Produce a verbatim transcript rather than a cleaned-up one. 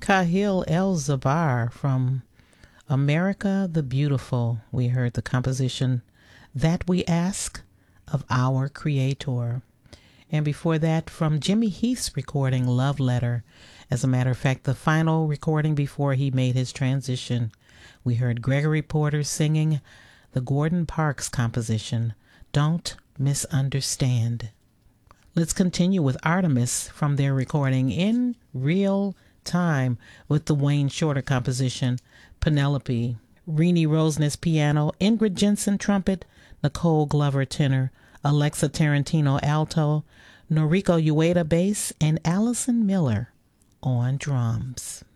Kahil El-Zabar from America the Beautiful. We heard the composition That We Ask of Our Creator. And before that, from Jimmy Heath's recording Love Letter. As a matter of fact, the final recording before he made his transition, we heard Gregory Porter singing the Gordon Parks composition, Don't Misunderstand. Let's continue with Artemis from their recording In Real Time with the Wayne Shorter composition, Penelope. Renee Roseness piano, Ingrid Jensen trumpet, Nicole Glover tenor, Alexa Tarantino alto, Noriko Ueda bass, and Allison Miller on drums.